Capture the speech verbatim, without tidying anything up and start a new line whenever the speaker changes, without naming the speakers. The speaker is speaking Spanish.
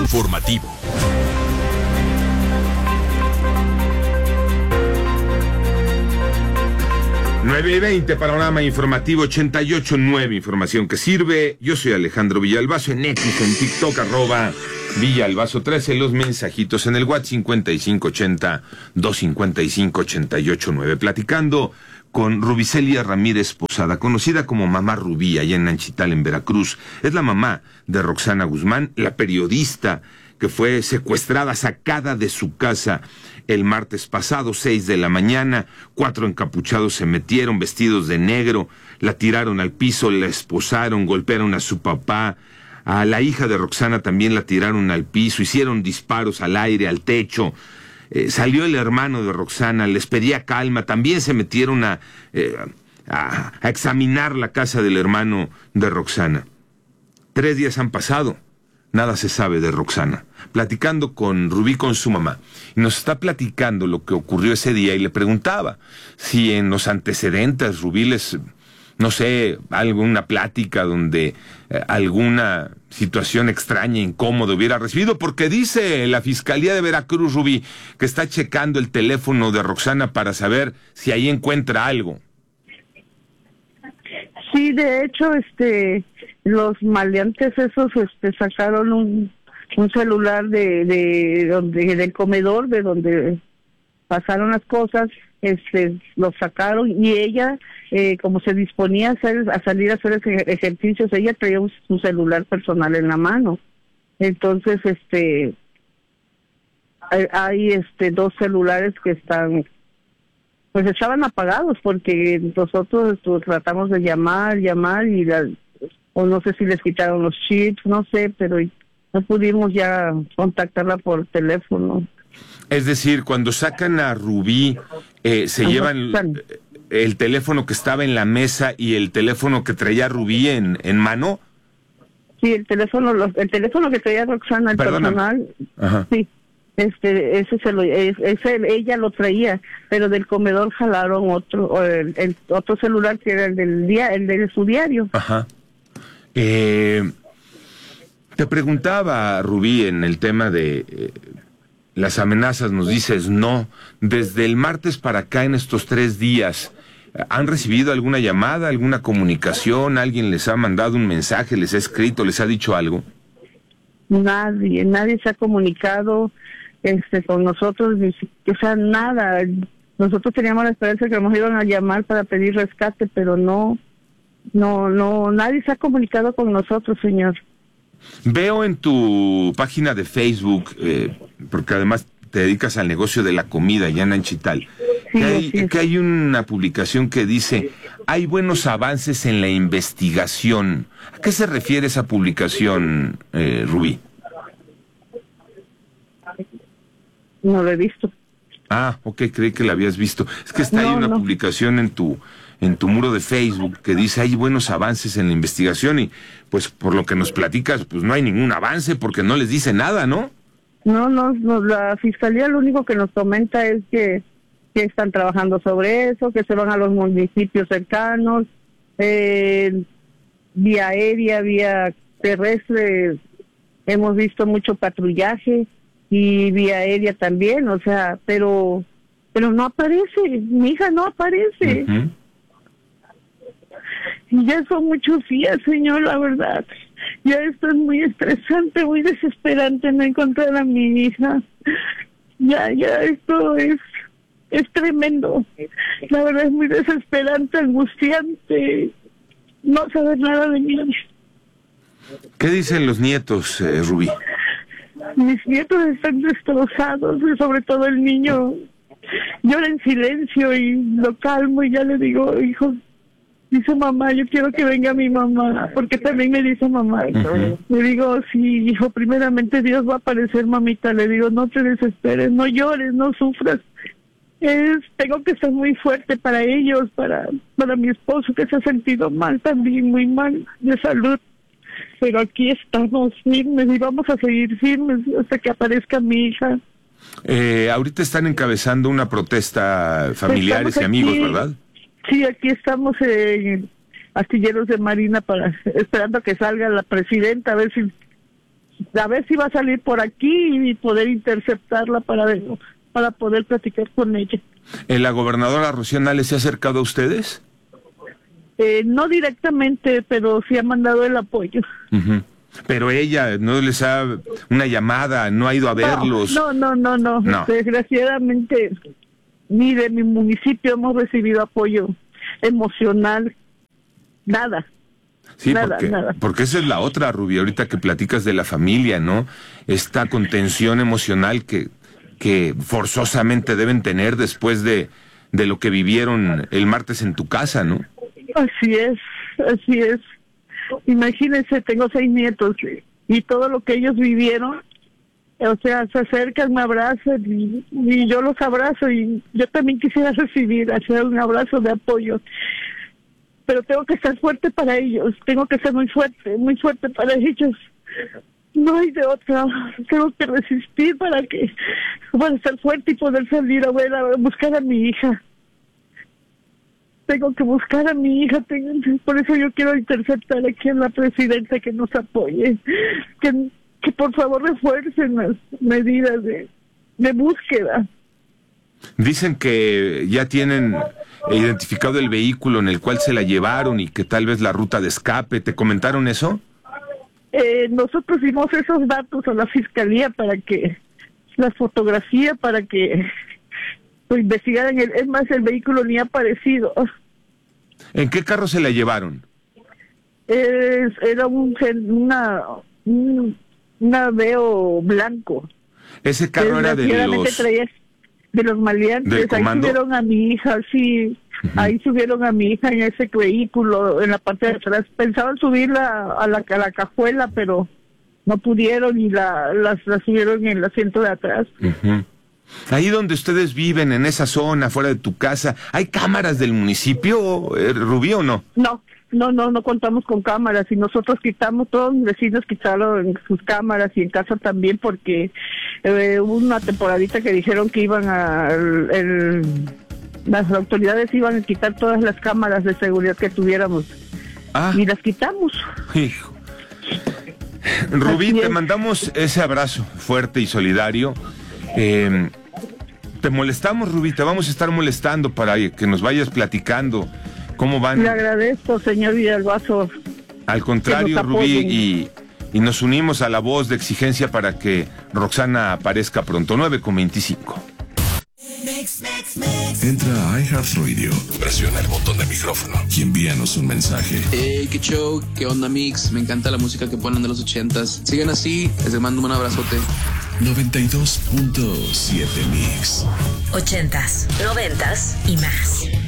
informativo.
nueve y veinte, panorama informativo ochenta y ocho punto nueve, información que sirve. Yo soy Alejandro Villalbazo, en X, en TikTok, arroba Villalbazo trece, los mensajitos en el WhatsApp cincuenta y cinco ochenta, doscientos cincuenta y cinco, ochenta y ocho nueve. Platicando con Rubicelia Ramírez Posada, conocida como Mamá Rubí, allá en Nanchital, en Veracruz. Es la mamá de Roxana Guzmán, la periodista que fue secuestrada, sacada de su casa el martes pasado, seis de la mañana. Cuatro encapuchados se metieron vestidos de negro, la tiraron al piso, la esposaron, golpearon a su papá. A la hija de Roxana también la tiraron al piso, hicieron disparos al aire, al techo. Eh, salió el hermano de Roxana, les pedía calma, también se metieron a, eh, a, a examinar la casa del hermano de Roxana. Tres días han pasado, nada se sabe de Roxana. Platicando con Rubí, con su mamá, y nos está platicando lo que ocurrió ese día, y le preguntaba si en los antecedentes Rubí les, no sé, alguna plática donde eh, alguna situación extraña, incómoda hubiera recibido, porque dice la Fiscalía de Veracruz, Rubí, que está checando el teléfono de Roxana para saber si ahí encuentra algo.
Sí, de hecho, este, los maleantes esos, este, sacaron un, un celular de, de, donde, del comedor, de donde pasaron las cosas, este, lo sacaron, y ella, eh, como se disponía a hacer, a salir a hacer ejercicios, ella traía un, su celular personal en la mano. Entonces, este, hay, hay este, dos celulares que están, pues estaban apagados, porque nosotros pues, tratamos de llamar, llamar, y la, o no sé si les quitaron los chips, no sé, pero no pudimos ya contactarla por teléfono.
Es decir, cuando sacan a Rubí, eh, se Ajá, llevan el, el teléfono que estaba en la mesa y el teléfono que traía Rubí en, en mano.
Sí, el teléfono, los, el teléfono que traía Roxana, el Perdona. personal, Ajá. sí, este, ese se lo, ese ella lo traía, pero del comedor jalaron otro, el, el otro celular que era el del día, el de su diario.
Ajá. Eh, te preguntaba, Rubí, en el tema de eh, las amenazas, nos dices no. Desde el martes para acá, en estos tres días, ¿han recibido alguna llamada, alguna comunicación? ¿Alguien les ha mandado un mensaje, les ha escrito, les ha dicho algo?
Nadie, nadie se ha comunicado este con nosotros, ni, o sea, nada. Nosotros teníamos la esperanza que nos iban a llamar para pedir rescate, pero no, no, no, nadie se ha comunicado con nosotros, señor.
Veo en tu página de Facebook, eh, porque además te dedicas al negocio de la comida allá en Nanchital, sí, que, hay, sí. que hay una publicación que dice, hay buenos avances en la investigación. ¿A qué se refiere esa publicación, eh, Rubí?
No lo he visto.
Ah, ok, creí que la habías visto. Es que está no, ahí una no. publicación en tu en tu muro de Facebook que dice hay buenos avances en la investigación, y pues por lo que nos platicas, pues no hay ningún avance porque no les dice nada, ¿no?
No, no, no, la Fiscalía lo único que nos comenta es que, que están trabajando sobre eso, que se van a los municipios cercanos, eh, vía aérea, vía terrestre, hemos visto mucho patrullaje, y vía aérea también, o sea, pero pero no aparece, mi hija no aparece. Uh-huh. Y ya son muchos días, señor, la verdad. Ya esto es muy estresante, muy desesperante no encontrar a mi hija. Ya, ya, esto es, es tremendo. La verdad es muy desesperante, angustiante, no saber nada de mí.
¿Qué dicen los nietos, eh, Rubí?
Mis nietos están destrozados, y sobre todo el niño llora en silencio, y lo calmo y ya le digo, hijo, dice mamá, yo quiero que venga mi mamá, porque también me dice mamá. Uh-huh. Le digo, sí, hijo, primeramente Dios va a aparecer, mamita. Le digo, no te desesperes, no llores, no sufras. Es, tengo que ser muy fuerte para ellos, para, para mi esposo, que se ha sentido mal también, muy mal de salud. Pero aquí estamos firmes y vamos a seguir firmes hasta que aparezca mi hija.
Eh, ahorita están encabezando una protesta, familiares y amigos, aquí, ¿verdad?
Sí, aquí estamos en Astilleros de Marina, para esperando a que salga la presidenta, a ver si a ver si va a salir por aquí y poder interceptarla para, para poder platicar con ella.
¿La gobernadora Rocío Nale se ha acercado a ustedes?
Eh, no directamente, pero sí ha mandado el apoyo.
Uh-huh. Pero ella no les ha una llamada, no ha ido a verlos.
No, no, no, no, no. Desgraciadamente, ni de mi municipio hemos recibido apoyo emocional, nada.
Sí,
nada,
porque,
nada.
porque esa es la otra, Rubí, ahorita que platicas de la familia, ¿no? Esta contención emocional que, que forzosamente deben tener después de, de lo que vivieron el martes en tu casa, ¿no?
Así es, así es. Imagínense, tengo seis nietos y todo lo que ellos vivieron, o sea, se acercan, me abrazan y, y yo los abrazo y yo también quisiera recibir, hacer un abrazo de apoyo, pero tengo que ser fuerte para ellos, tengo que ser muy fuerte, muy fuerte para ellos. No hay de otra, tengo que resistir para que, para ser fuerte y poder salir a ver, a buscar a mi hija. Tengo que buscar a mi hija, tengo, por eso yo quiero interceptar aquí a la presidenta que nos apoye, que, que por favor refuercen las medidas de, de búsqueda.
Dicen que ya tienen identificado el vehículo en el cual se la llevaron y que tal vez la ruta de escape. ¿Te comentaron eso?
Eh, nosotros dimos esos datos a la fiscalía para que, la fotografía para que... Pues investigaran, el, es más, el vehículo ni ha aparecido.
¿En qué carro se la llevaron?
Es, era un una un, un Aveo blanco.
Ese carro era de los...
Traía, de los maleantes. Ahí subieron a mi hija, sí. Uh-huh. Ahí subieron a mi hija en ese vehículo, en la parte de atrás. Pensaban subirla a la, a la cajuela, pero no pudieron y la, la, la subieron en el asiento de atrás.
Uh-huh. Ahí donde ustedes viven, en esa zona, fuera de tu casa, ¿hay cámaras del municipio, eh, Rubí, o no?
No, no, no, no contamos con cámaras y nosotros quitamos, todos los vecinos quitaron sus cámaras y en casa también porque eh, hubo una temporadita que dijeron que iban a... El, el, las autoridades iban a quitar todas las cámaras de seguridad que tuviéramos ah. y las quitamos.
Hijo. Rubí, te mandamos ese abrazo fuerte y solidario. Eh, te molestamos, Rubí, te vamos a estar molestando para que nos vayas platicando cómo van.
Le agradezco, señor Villalbazo.
Al contrario, Rubí, y, y nos unimos a la voz de exigencia para que Roxana aparezca pronto. nueve con veinticinco.
Entra a iHeartRadio, presiona el botón de micrófono y envíanos un mensaje.
Hey, qué show, qué onda, Mix. Me encanta la música que ponen de los ochentas. Sigan así, les mando un abrazote.
noventa y dos punto siete Mix.
Ochentas, noventas y más.